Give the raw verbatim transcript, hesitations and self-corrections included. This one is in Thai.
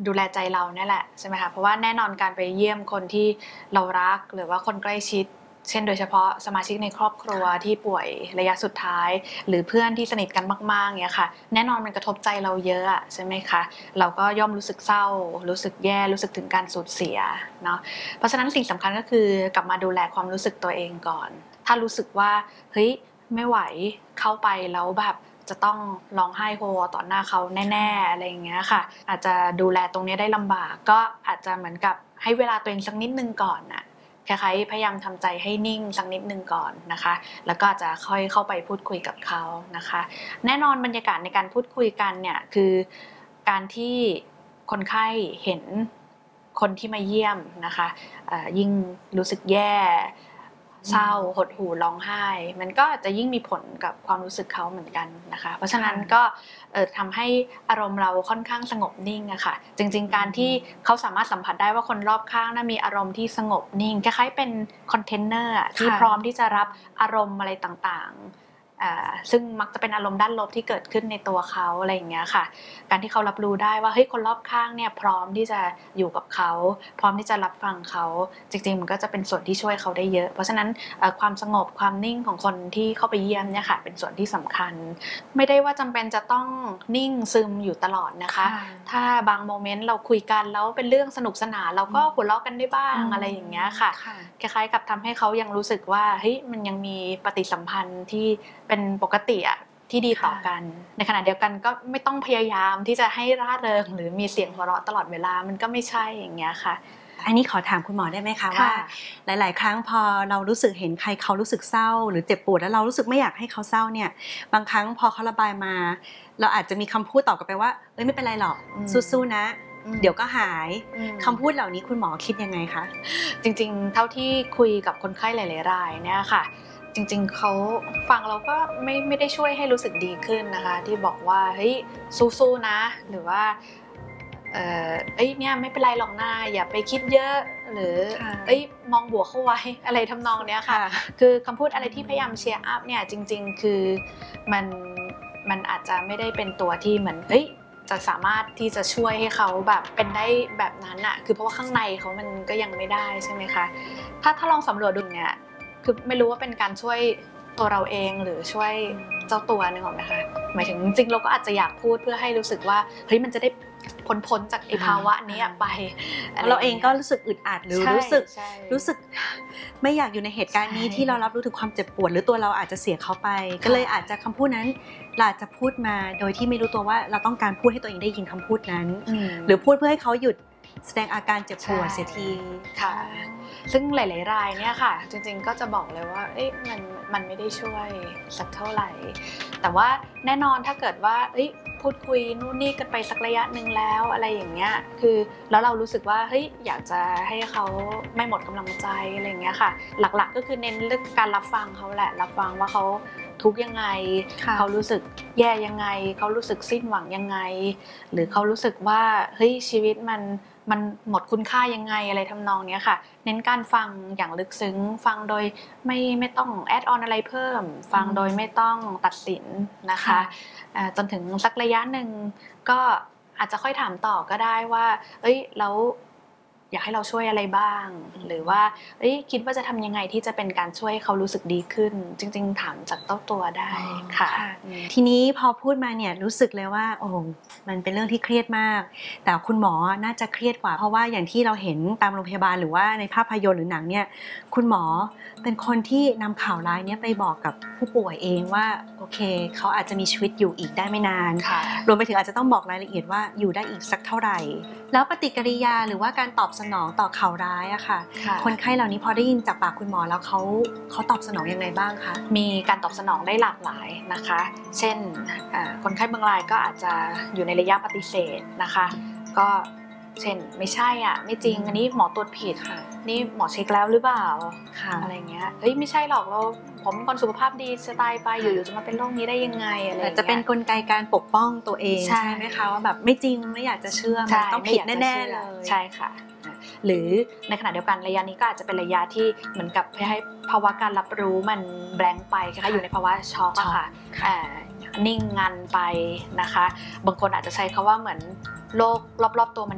ดูแลใจเราเนี่ยแหละใช่ไหมคะเพราะว่าแน่นอนการไปเยี่ยมคนที่เรารักหรือว่าคนใกล้ชิดเช่นโดยเฉพาะสมาชิกในครอบครัวที่ป่วยระยะสุดท้ายหรือเพื่อนที่สนิทกันมากๆเนี่ยค่ะแน่นอนมันกระทบใจเราเยอะใช่ไหมคะเราก็ย่อมรู้สึกเศร้ารู้สึกแย่รู้สึกถึงการสูญเสียเนาะเพราะฉะนั้นสิ่งสำคัญก็คือกลับมาดูแลความรู้สึกตัวเองก่อนถ้ารู้สึกว่าเฮ้ยไม่ไหวเข้าไปแล้วแบบจะต้องร้องไห้โฮต่อหน้าเขาแน่ๆอะไรอย่างเงี้ยค่ะอาจจะดูแลตรงนี้ได้ลำบากก็อาจจะเหมือนกับให้เวลาตัวเองสักนิดนึงก่อนน่ะคล้ายๆพยายามทำใจให้นิ่งสักนิดนึงก่อนนะคะแล้วก็จะค่อยเข้าไปพูดคุยกับเขานะคะแน่นอนบรรยากาศในการพูดคุยกันเนี่ยคือการที่คนไข้เห็นคนที่มาเยี่ยมนะคะยิ่งรู้สึกแย่เศร้าหดหู่ร้องไห้มันก็จะยิ่งมีผลกับความรู้สึกเขาเหมือนกันนะคะเพราะฉะนั้นก็ทำให้อารมณ์เราค่อนข้างสงบนิ่งอะค่ะจริงๆการที่เขาสามารถสัมผัสได้ว่าคนรอบข้างน่ะมีอารมณ์ที่สงบนิ่งคล้ายๆเป็นคอนเทนเนอร์ที่พร้อมที่จะรับอารมณ์อะไรต่างๆซึ่งมักจะเป็นอารมณ์ด้านลบที่เกิดขึ้นในตัวเขาอะไรอย่างเงี้ยค่ะการที่เขารับรู้ได้ว่าเฮ้ยคนรอบข้างเนี่ยพร้อมที่จะอยู่กับเขาพร้อมที่จะรับฟังเขาจริงๆมันก็จะเป็นส่วนที่ช่วยเขาได้เยอะเพราะฉะนั้นความสงบความนิ่งของคนที่เข้าไปเยี่ยมเนี่ยค่ะเป็นส่วนที่สำคัญไม่ได้ว่าจำเป็นจะต้องนิ่งซึมอยู่ตลอดนะคะถ้าบางโมเมนต์เราคุยกันแล้วเป็นเรื่องสนุกสนานเราก็หัวเราะกันได้บ้างอะไรอย่างเงี้ยค่ะคล้ายๆกับทำให้เขายังรู้สึกว่าเฮ้ยมันยังมีปฏิสัมพันธ์ที่เป็นปกติอะที่ดีต่อกันในขณะเดียวกันก็ไม่ต้องพยายามที่จะให้ร่าเริงหรือมีเสียงหัวเราะตลอดเวลามันก็ไม่ใช่อย่างเงี้ยค่ะอันนี้ขอถามคุณหมอได้ไหมคะว่าหลายๆครั้งพอเรารู้สึกเห็นใครเขารู้สึกเศร้าหรือเจ็บปวดแล้วเรารู้สึกไม่อยากให้เขาเศร้าเนี่ยบางครั้งพอเขาระบายมาเราอาจจะมีคำพูดตอบกลับไปว่าเอ้ยไม่เป็นไรหรอกสู้ๆนะเดี๋ยวก็หายคำพูดเหล่านี้คุณหมอคิดยังไงคะจริงๆเท่าที่คุยกับคนไข้หลายๆรายเนี่ยค่ะจริงๆเขาฟังเราก็ไม่ไม่ได้ช่วยให้รู้สึกดีขึ้นนะคะที่บอกว่าเฮ้ยสู้ๆนะหรือว่าเอ่อเอ้ยเนี่ยไม่เป็นไรหรอกนะอย่าไปคิดเยอะหรือเอ้ยมองบวกเข้าไว้อะไรทำนองเนี้ยค่ะคือคำพูดอะไรที่พยายามเชียร์อัพเนี่ยจริงๆคือมันมันอาจจะไม่ได้เป็นตัวที่เหมือนเฮ้ยจะสามารถที่จะช่วยให้เขาแบบเป็นได้แบบนั้นอะคือเพราะว่าข้างในเขามันก็ยังไม่ได้ใช่ไหมคะถ้าถ้าลองสำรวจดูเนี่ยคือไม่รู้ว่าเป็นการช่วยตัวเราเองหรือช่วยเจ้าตัวนึกออกไหมคะหมายถึงจริงเราก็อาจจะอยากพูดเพื่อให้รู้สึกว่าเฮ้ยมันจะได้พ้นๆจากไอ้ภาวะนี้ไปเราเองก็รู้สึกอึดอัดหรือรู้สึกรู้สึกไม่อยากอยู่ในเหตุการณ์นี้ที่เรารับรู้ถึงความเจ็บปวดหรือตัวเราอาจจะเสียเขาไปก็เลยอาจจะคำพูดนั้นเราอาจจะพูดมาโดยที่ไม่รู้ตัวว่าเราต้องการพูดให้ตัวเองได้ยินคำพูดนั้นหรือพูดเพื่อให้เขาหยุดแสดงอาการเจ็บปวดเสียทีค่ะซึ่งหลายๆรายเนี่ยค่ะจริงๆก็จะบอกเลยว่าเอ๊ะมันมันไม่ได้ช่วยสักเท่าไหร่แต่ว่าแน่นอนถ้าเกิดว่าเอ้ยพูดคุยนู่นนี่กันไปสักระยะหนึ่งแล้วอะไรอย่างเงี้ยคือแล้วเรารู้สึกว่าเฮ้ยอยากจะให้เขาไม่หมดกำลังใจอะไรอย่างเงี้ยค่ะหลักๆก็คือเน้นเรื่องการรับฟังเขาแหละรับฟังว่าเขาทุกข์ยังไงเขารู้สึกแย่ยังไงเขารู้สึกสิ้นหวังยังไงหรือเขารู้สึกว่าเฮ้ยชีวิตมันมันหมดคุณค่ายังไงอะไรทำนองนี้ค่ะเน้นการฟังอย่างลึกซึ้งฟังโดยไม่ไม่ต้องแอดออนอะไรเพิ่มฟังโดยไม่ต้องตัดสินนะคะจนถึงสักระยะหนึ่งก็อาจจะค่อยถามต่อก็ได้ว่าเอ้ยแล้วอยากให้เราช่วยอะไรบ้างหรือว่าเอ้ยคิดว่าจะทำยังไงที่จะเป็นการช่วยเขารู้สึกดีขึ้นจริงๆถามจากเต้าตัวได้ค่ะทีนี้พอพูดมาเนี่ยรู้สึกเลยว่าโอ้มันเป็นเรื่องที่เครียดมากแต่คุณหมอน่าจะเครียดกว่าเพราะว่าอย่างที่เราเห็นตามโรงพยาบาลหรือว่าในภาพยนตร์หรือหนังเนี่ยคุณหมอเป็นคนที่นำข่าวร้ายนี้ไปบอกกับผู้ป่วยเองว่าโอเคเขาอาจจะมีชีวิตอยู่อีกได้ไม่นานรวมไปถึงอาจจะต้องบอกรายละเอียดว่าอยู่ได้อีกสักเท่าไหร่แล้วปฏิกิริยาหรือว่าการตอบสนองต่อข่าวร้ายอะค่ะคนไข้เหล่านี้พอได้ยินจากปากคุณหมอแล้วเขาเขาตอบสนองยังไงบ้างคะมีการตอบสนองได้หลากหลายนะคะเช่นคนไข้บางรายก็อาจจะอยู่ในระยะปฏิเสธนะคะก็เช่นไม่ใช่อ่ะไม่จริงอันนี้หมอตรวจผิดนี่หมอเช็คแล้วหรือเปล่าอะไรเงี้ยเฮ้ยไม่ใช่หรอกเราผมเป็นคนสุขภาพดีสไตล์ไปอยู่ๆจะมาเป็นโรคนี้ได้ยังไงอะไรเงี้ยจะเป็นกลไกการปกป้องตัวเองใช่ไหมคะว่าแบบไม่จริงไม่อยากจะเชื่อมันต้องผิดแน่ๆเลยใช่ค่ะหรือในขณะเดียวกันระยะนี้ก็อาจจะเป็นระยะที่เหมือนกับให้ภาวะการรับรู้มันแบงค์ไปค่ะอยู่ในภาวะช็อกอะค่ะนิ่งงันไปนะคะบางคนอาจจะใช้คำว่าเหมือนโลกรอบๆตัวมัน